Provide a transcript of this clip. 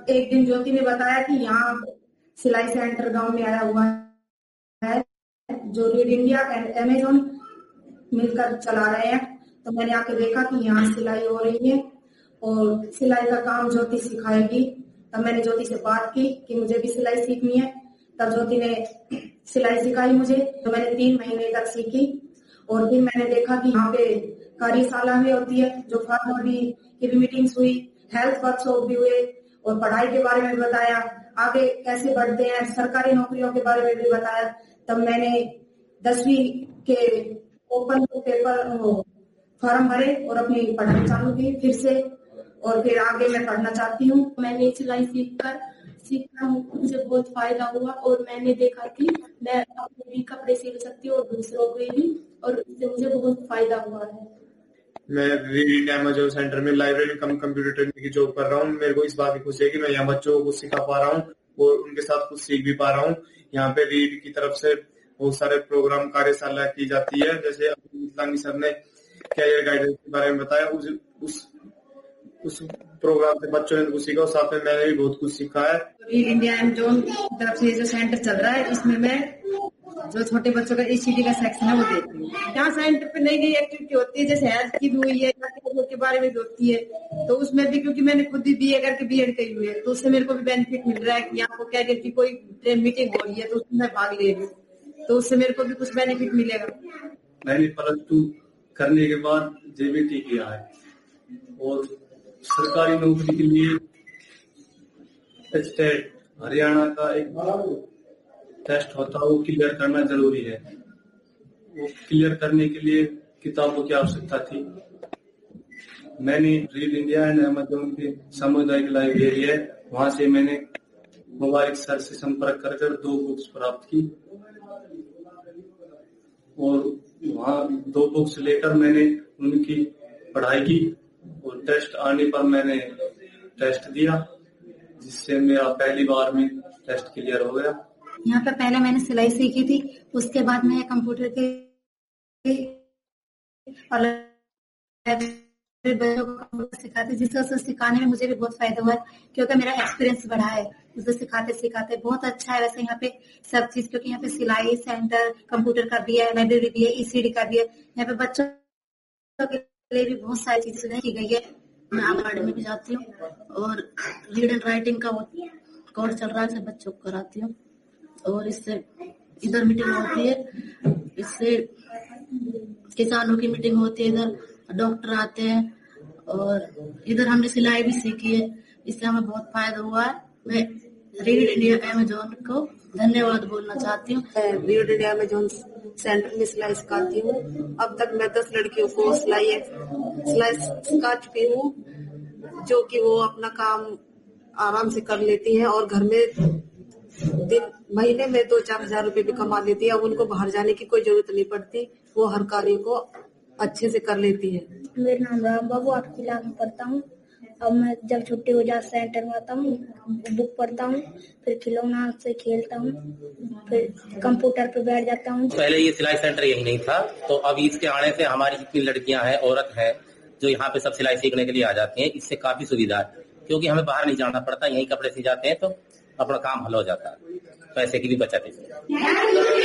एक दिन ज्योति ने बताया कि यहाँ सिलाई सेंटर गांव में आया हुआ है जो रीड इंडिया एंड अमेजोन मिलकर चला रहे हैं। तो मैंने आके देखा कि यहाँ सिलाई हो रही है और सिलाई का काम ज्योति सिखाएगी। तब मैंने ज्योति से बात की कि मुझे भी सिलाई सीखनी है। तब ज्योति ने सिलाई सिखाई मुझे, तो मैंने 3 महीने तक सीखी। और फिर मैंने देखा कि यहाँ पे कार्यशाला भी होती है, जो फार्मरी की भी मीटिंग्स हुई, हेल्थ वर्कशॉप भी हुए और पढ़ाई के बारे में भी बताया, आगे कैसे बढ़ते हैं, सरकारी नौकरियों के बारे में भी बताया। तब मैंने 10वीं के ओपन पेपर फॉर्म भरे और अपनी पढ़ाई चालू की फिर से, और फिर आगे मैं पढ़ना चाहती हूँ। मैंने सिलाई सीखकर मुझे बहुत फायदा हुआ और मैंने देखा कि मैं अपने भी कपड़े सिल सकती हूँ और दूसरों के भी, और इससे मुझे बहुत फायदा हुआ है। मैं रीड इंडिया अमेजोन सेंटर में लाइब्रेरी कम कंप्यूटर ट्रेनिंग की जॉब कर रहा हूँ। मेरे को इस बात की खुशी है कि मैं यहाँ बच्चों को कुछ सिखा पा रहा हूँ और उनके साथ कुछ सीख भी पा रहा हूँ। यहाँ पे रीड की तरफ से बहुत सारे प्रोग्राम कार्यशाला की जाती है, जैसे इस्लामी सर ने कैरियर गाइडेंस के बारे में बताया। उस प्रोग्राम से बच्चों ने कुछ सीखा और साथ में मैंने भी बहुत कुछ सीखा है। रीड इंडिया अमेजोन की तरफ से जो सेंटर चल रहा है, इसमें मैं जो छोटे बच्चों का ECD का सेक्शन है वो देखती हूँ। यहाँ सेंटर पे नई नई एक्टिविटी होती है, जैसे हेल्थ की भी हुई है, के बारे में भी होती है। तो उसमें भी क्योंकि मैंने खुद भी BA करके BEd करी हुई है, तो उससे मेरे को भी बेनिफिट मिल रहा है कि आपको कैरियर की कोई मीटिंग हो रही है तो उसमें मैं भाग ले रही हूँ, तो उससे मेरे को भी कुछ बेनिफिट मिलेगा। मैंने +2 करने के बाद JBT किया है और सरकारी नौकरी के लिए स्टेट हरियाणा का एक टेस्ट होता है, वो क्लियर करना जरूरी है। वो क्लियर करने के लिए किताबों की आवश्यकता थी। मैंने रीड इंडिया एंड अमेजोन की सामुदायिक लाइब्रेरी है, वहां से मैंने मुबारक सर से संपर्क कर 2 बुक्स प्राप्त की और वहाँ 2 बुक्स लेकर मैंने उनकी पढ़ाई की और टेस्ट आने पर मैंने टेस्ट दिया, जिससे मेरा पहली बार में टेस्ट क्लियर हो गया। यहाँ पे पहले मैंने सिलाई सीखी थी, उसके बाद मैं कंप्यूटर के और बच्चों को सिखाती, जिससे सिखाने में मुझे भी बहुत फायदा हुआ क्योंकि मेरा एक्सपीरियंस बढ़ा है उसे सिखाते सिखाते। बहुत अच्छा है वैसे यहाँ पे सब चीज, क्योंकि यहाँ पे सिलाई सेंटर, कंप्यूटर का भी है, लाइब्रेरी भी है, ECD का भी है। यहाँ पे बच्चों के लिए भी बहुत सारी चीजें सुधार की गई है। मैं आंगनबाड़ी में भी जाती हूँ और रीड एंड राइटिंग का कोर्स चल रहा है, सब बच्चों को कराती हूँ। और इससे इधर मीटिंग होती है, इससे किसानों की मीटिंग होती है, इधर डॉक्टर आते हैं और इधर हमने सिलाई भी सीखी है, इससे हमें बहुत फायदा हुआ है। मैं रीड इंडिया अमेजोन को धन्यवाद बोलना चाहती हूँ। रीड इंडिया अमेजोन सेंटर में सिलाई सिखाती हूँ। अब तक मैं 10 लड़कियों को सिलाई सिखा चुकी हूँ, जो कि वो अपना काम आराम से कर लेती हैं और घर में महीने में 2-4 हजार रुपए भी कमा लेती है। अब उनको बाहर जाने की कोई जरूरत नहीं पड़ती, वो हर कार्य को अच्छे से कर लेती है। मेरा नाम राम बाबू, 8वीं क्लास में पढ़ता हूँ। अब मैं जब छुट्टी हो जाए सेंटर में आता हूँ, बुक पढ़ता हूँ, फिर खिलौना से खेलता हूँ, फिर कंप्यूटर पे बैठ जाता हूँ। पहले ये सिलाई सेंटर यही नहीं था, तो अब इसके आने से हमारी जितनी लड़कियां हैं, औरत हैं, जो यहाँ पे सब सिलाई सीखने के लिए आ जाती हैं, इससे काफी सुविधा है, क्योंकि हमें बाहर नहीं जाना पड़ता, यही कपड़े सी जाते हैं तो अपना काम हल हो जाता है, पैसे की भी बचत है।